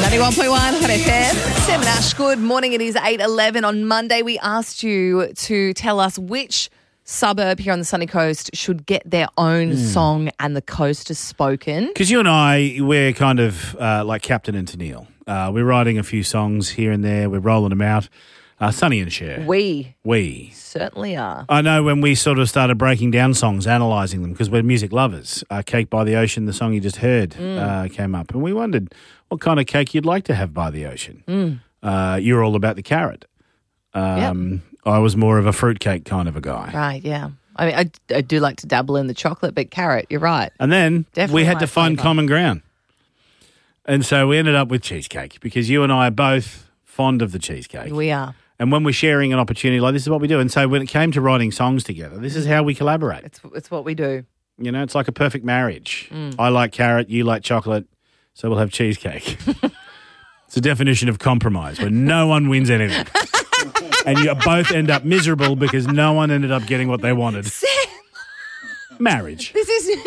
91.1 Hot FM. Sam and Ash, good morning. It is 8:11 on Monday. We asked you to tell us which suburb here on the sunny coast should get their own song and the coast has spoken. Because you and I, we're kind of like Captain and Tennille. We're writing a few songs here and there. We're rolling them out. Sonny and Cher. We certainly are. I know when we sort of started breaking down songs, analysing them, because we're music lovers. Cake by the Ocean, the song you just heard, came up. And we wondered what kind of cake you'd like to have by the ocean. You're all about the carrot. I was more of a fruitcake kind of a guy. Right, yeah. I mean, I do like to dabble in the chocolate, but carrot, you're right. And then Definitely we had my to find flavour. common ground. And so we ended up with cheesecake because you and I are both fond of the cheesecake. We are. And when we're sharing an opportunity like this is what we do. And so when it came to writing songs together, this is how we collaborate. It's what we do. You know, it's like a perfect marriage. I like carrot, you like chocolate, so we'll have cheesecake. It's a definition of compromise where no one wins anything. And you both end up miserable because no one ended up getting what they wanted. Sam! Marriage. This is...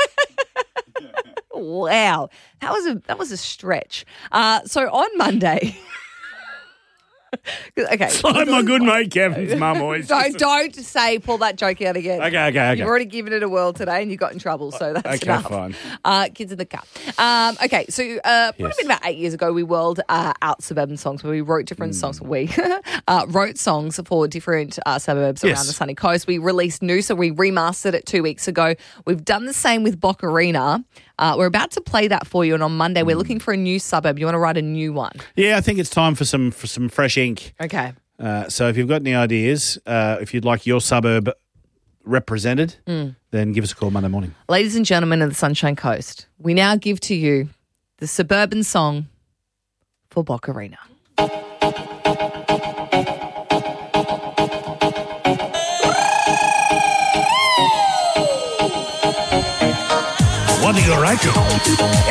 Wow. That was a stretch. So on Monday... Okay. Like my good mate Kevin's mum always. Don't say pull that joke out again. Okay. You've already given it a whirl today and you got in trouble, so that's Okay, enough. fine. Kids in the car. Okay, so probably been about 8 years ago, we whirled out suburban songs where we wrote different songs. We wrote songs for different suburbs around the sunny coast. We released new, so we remastered it 2 weeks ago. We've done the same with Bocarina. We're about to play that for you, and on Monday we're looking for a new suburb. You want to write a new one? Yeah, I think it's time for some fresh ink. Okay. So if you've got any ideas, if you'd like your suburb represented, then give us a call Monday morning. Ladies and gentlemen of the Sunshine Coast, we now give to you the suburban song for Bocarina. What do you reckon?